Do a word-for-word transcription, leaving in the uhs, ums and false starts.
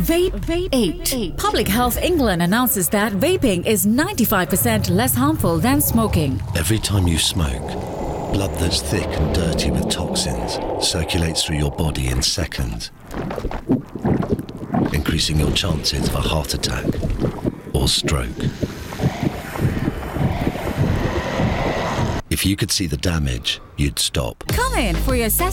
Vape, Vape eight. eight. Public Health England announces that vaping is ninety-five percent less harmful than smoking. Every time you smoke, blood that's thick and dirty with toxins circulates through your body in seconds, increasing your chances of a heart attack or stroke. If you could see the damage, you'd stop. Come in for your